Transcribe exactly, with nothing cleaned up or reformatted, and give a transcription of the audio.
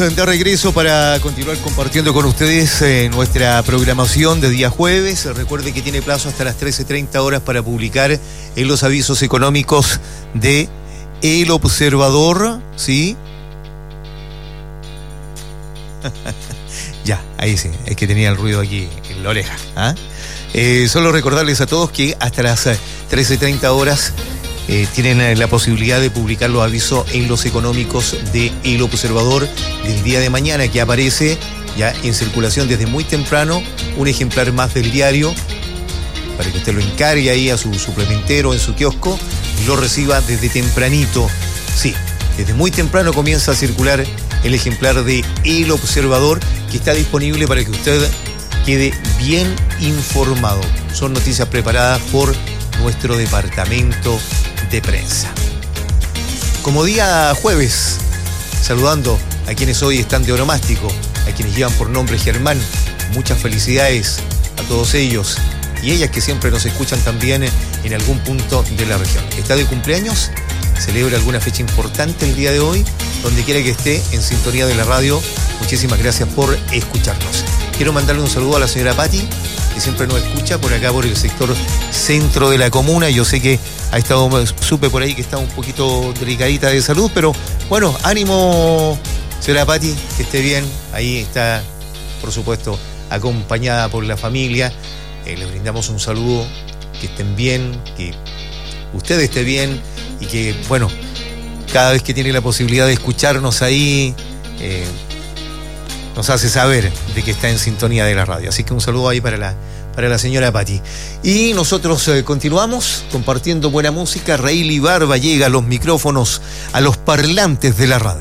De regreso para continuar compartiendo con ustedes eh, nuestra programación de día jueves. Recuerde que tiene plazo hasta las trece treinta horas para publicar en los avisos económicos de El Observador, ¿sí? Ya, ahí sí, es que tenía el ruido aquí en la oreja. ¿ah? Eh, solo recordarles a todos que hasta las trece treinta horas Eh, tienen la posibilidad de publicar los avisos en los económicos de El Observador del día de mañana, que aparece ya en circulación desde muy temprano, un ejemplar más del diario, para que usted lo encargue ahí a su suplementero en su kiosco y lo reciba desde tempranito. Sí, desde muy temprano comienza a circular el ejemplar de El Observador, que está disponible para que usted quede bien informado. Son noticias preparadas por nuestro departamento de prensa. Como día jueves, saludando a quienes hoy están de onomástico, a quienes llevan por nombre Germán, muchas felicidades a todos ellos y ellas que siempre nos escuchan también en algún punto de la región. ¿Está de cumpleaños? ¿Celebra alguna fecha importante el día de hoy? Donde quiera que esté, en sintonía de la radio, muchísimas gracias por escucharnos. Quiero mandarle un saludo a la señora Patti, que siempre nos escucha por acá, por el sector centro de la comuna. Yo sé que ha estado, supe por ahí que está un poquito delicadita de salud, pero bueno, ánimo, señora Patti, que esté bien. Ahí está, por supuesto, acompañada por la familia. Eh, le brindamos un saludo, que estén bien, que usted esté bien y que, bueno, cada vez que tiene la posibilidad de escucharnos ahí, eh, nos hace saber de que está en sintonía de la radio. Así que un saludo ahí para la, para la señora Patti. Y nosotros eh, continuamos compartiendo buena música. Rayleigh Barba llega a los micrófonos, a los parlantes de la radio.